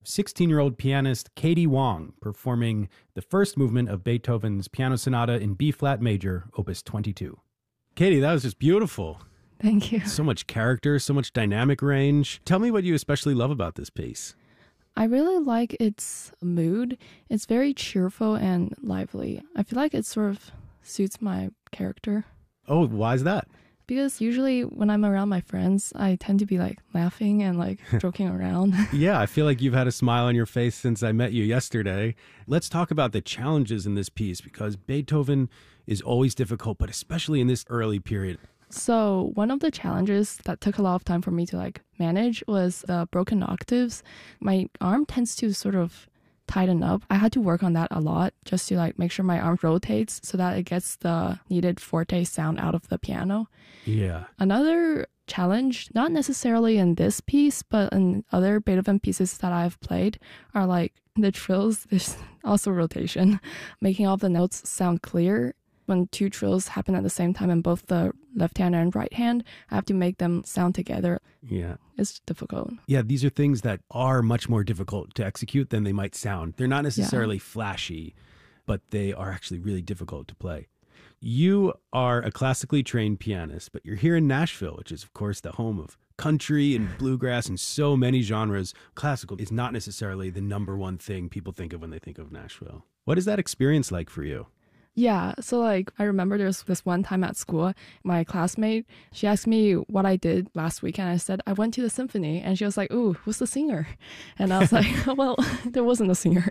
16-year-old pianist Katie Wong performing the first movement of Beethoven's Piano Sonata in B-flat major, Opus 22. Katie, that was just beautiful. Thank you. So much character, so much dynamic range. Tell me what you especially love about this piece. I really like its mood. It's very cheerful and lively. I feel like it sort of suits my character. Oh, why is that? Because usually when I'm around my friends, I tend to be like laughing and like joking around. Yeah, I feel like you've had a smile on your face since I met you yesterday. Let's talk about the challenges in this piece, because Beethoven is always difficult, but especially in this early period. So one of the challenges that took a lot of time for me to like manage was the broken octaves. My arm tends to sort of tighten up. I had to work on that a lot just to like make sure my arm rotates so that it gets the needed forte sound out of the piano. Yeah. Another challenge, not necessarily in this piece, but in other Beethoven pieces that I've played, are like the trills. There's also rotation, making all the notes sound clear. When two trills happen at the same time in both the left hand and right hand, I have to make them sound together. Yeah. It's difficult. Yeah, these are things that are much more difficult to execute than they might sound. They're not necessarily flashy, but they are actually really difficult to play. You are a classically trained pianist, but you're here in Nashville, which is, of course, the home of country and bluegrass and so many genres. Classical is not necessarily the number one thing people think of when they think of Nashville. What is that experience like for you? Yeah, so like I remember there was this one time at school, my classmate, she asked me what I did last weekend. I said, I went to the symphony, and she was like, ooh, who's the singer? And I was like, well, there wasn't a singer.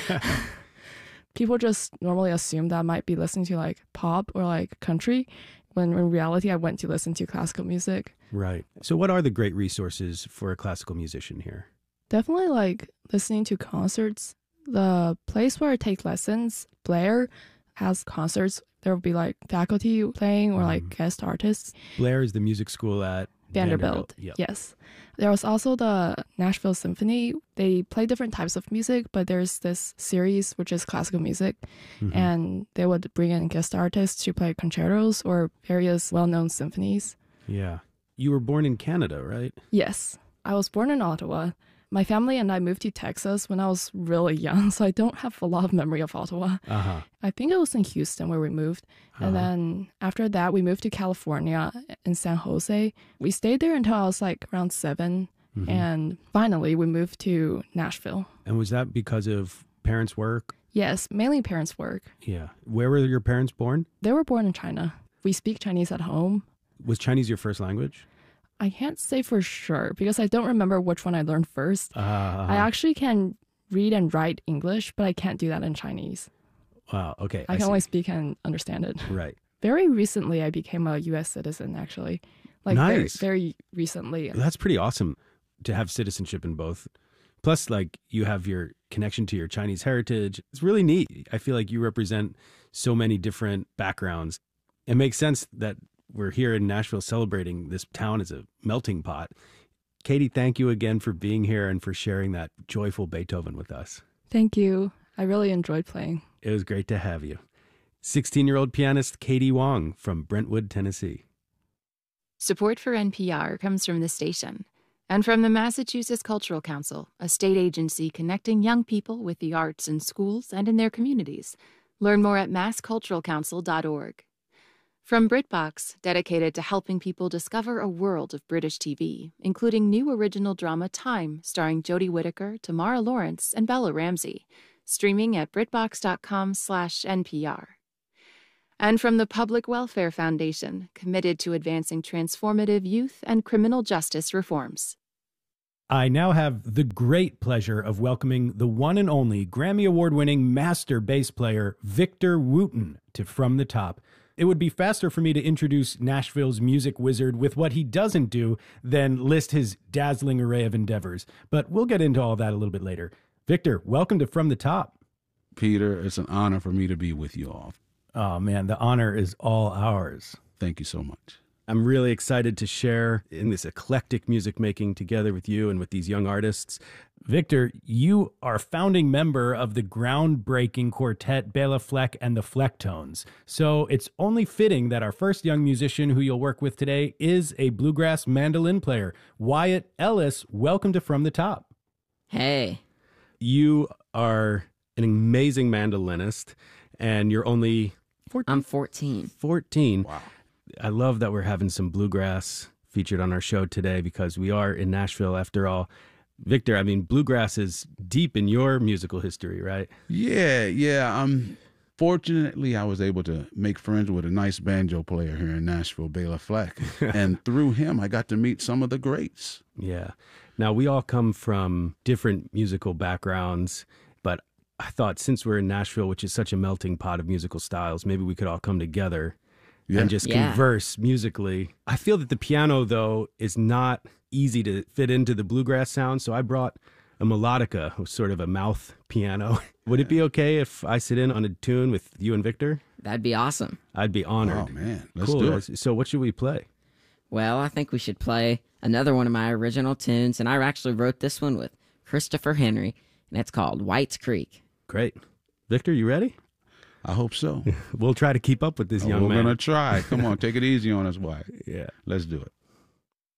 People just normally assume that I might be listening to like pop or like country, when in reality I went to listen to classical music. Right. So what are the great resources for a classical musician here? Definitely like listening to concerts. The place where I take lessons, Blair, has concerts. There will be like faculty playing or like guest artists. Blair is the music school at Vanderbilt. Yep. Yes. There was also the Nashville Symphony. They play different types of music, but there's this series which is classical music, and they would bring in guest artists to play concertos or various well-known symphonies. Yeah. You were born in Canada, right? Yes. I was born in Ottawa. My family and I moved to Texas when I was really young, so I don't have a lot of memory of Ottawa. I think it was in Houston where we moved. And then after that, we moved to California in San Jose. We stayed there until I was like around 7. And finally, we moved to Nashville. And was that because of parents' work? Yes, mainly parents' work. Yeah. Where were your parents born? They were born in China. We speak Chinese at home. Was Chinese your first language? I can't say for sure because I don't remember which one I learned first. I actually can read and write English, but I can't do that in Chinese. Wow, okay. I can only speak and understand it. Right. Very recently, I became a U.S. citizen, actually. Like nice. Very recently. That's pretty awesome to have citizenship in both. Plus, like, you have your connection to your Chinese heritage. It's really neat. I feel like you represent so many different backgrounds. It makes sense that we're here in Nashville celebrating this town as a melting pot. Katie, thank you again for being here and for sharing that joyful Beethoven with us. Thank you. I really enjoyed playing. It was great to have you. 16-year-old pianist Katie Wong from Brentwood, Tennessee. Support for NPR comes from the station and from the Massachusetts Cultural Council, a state agency connecting young people with the arts in schools and in their communities. Learn more at massculturalcouncil.org. From BritBox, dedicated to helping people discover a world of British TV, including new original drama Time, starring Jodie Whittaker, Tamara Lawrence, and Bella Ramsey, streaming at BritBox.com/NPR. And from the Public Welfare Foundation, committed to advancing transformative youth and criminal justice reforms. I now have the great pleasure of welcoming the one and only Grammy Award-winning master bass player, Victor Wooten, to From the Top. It would be faster for me to introduce Nashville's music wizard with what he doesn't do than list his dazzling array of endeavors. But we'll get into all that a little bit later. Victor, welcome to From the Top. Peter, it's an honor for me to be with you all. Oh, man, the honor is all ours. Thank you so much. I'm really excited to share in this eclectic music making together with you and with these young artists. Victor, you are a founding member of the groundbreaking quartet Bela Fleck and the Flecktones. So it's only fitting that our first young musician who you'll work with today is a bluegrass mandolin player. Wyatt Ellis, welcome to From the Top. Hey. You are an amazing mandolinist, and you're only 14? I'm 14. 14. Wow. I love that we're having some bluegrass featured on our show today because we are in Nashville after all. Victor, I mean, bluegrass is deep in your musical history, right? Yeah. Fortunately, I was able to make friends with a nice banjo player here in Nashville, Bela Fleck. And through him, I got to meet some of the greats. Yeah. Now, we all come from different musical backgrounds, but I thought since we're in Nashville, which is such a melting pot of musical styles, maybe we could all come together and just converse musically. I feel that the piano, though, is not easy to fit into the bluegrass sound, so I brought a melodica, sort of a mouth piano. Would it be okay if I sit in on a tune with you and Victor? That'd be awesome. I'd be honored. Oh, man. Let's Cool. do it. So what should we play? Well, I think we should play another one of my original tunes, and I actually wrote this one with Christopher Henry, and it's called White's Creek. Great. Victor, you ready? I hope so. We'll try to keep up with this young We're man. going to try. Come on, take it easy on us, White. Yeah. Let's do it.